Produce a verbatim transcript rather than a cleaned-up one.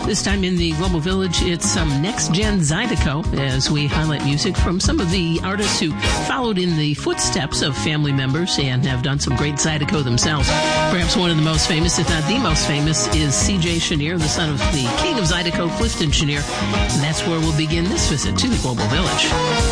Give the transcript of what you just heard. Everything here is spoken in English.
This time in the Global Village, it's some next-gen Zydeco as we highlight music from some of the artists who followed in the footsteps of family members and have done some great Zydeco themselves. Perhaps one of the most famous, if not the most famous, is C J Chenier, the son of the king of Zydeco, Clifton Chenier. And that's where we'll begin this visit to the Global Village.